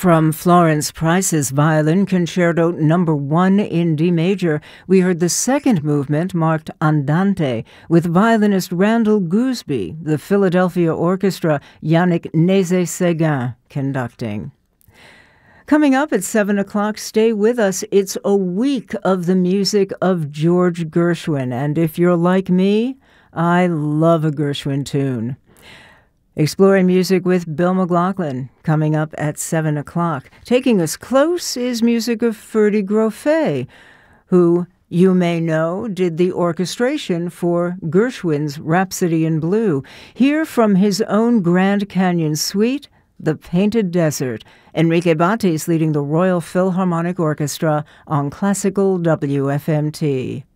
From Florence Price's Violin Concerto No. 1 in D major, we heard the second movement marked Andante with violinist Randall Gooseby, the Philadelphia Orchestra Yannick Nézet-Séguin conducting. Coming up at 7 o'clock, stay with us. It's a week of the music of George Gershwin, and if you're like me, I love a Gershwin tune. Exploring music with Bill McLaughlin, coming up at 7 o'clock. Taking us close is music of Ferdy Grofé, who, you may know, did the orchestration for Gershwin's Rhapsody in Blue. Here from his own Grand Canyon suite, The Painted Desert. Enrique Batis leading the Royal Philharmonic Orchestra on Classical WFMT.